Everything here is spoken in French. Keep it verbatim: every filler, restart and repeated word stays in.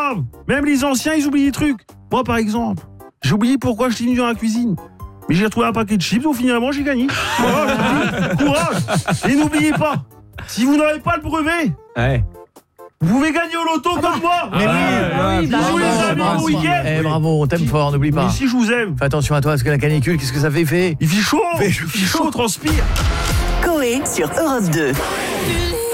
grave. Même les anciens, ils oublient des trucs. Moi, par exemple, j'ai oublié pourquoi j'étais venu dans la cuisine. Mais j'ai retrouvé un paquet de chips, donc finalement, j'ai gagné. Voilà, je dis, courage. Et n'oubliez pas, si vous n'avez pas le brevet, ouais. vous pouvez gagner au loto ah comme moi. Mais ah oui, oui, bisous les amis, bon week-end. Eh, bravo, on t'aime fort, n'oublie pas. Mais si je vous aime. Fais attention à toi, parce que la canicule, qu'est-ce que ça fait, fait Il fait chaud. Il fait chaud, transpire. Coé sur Europe deux.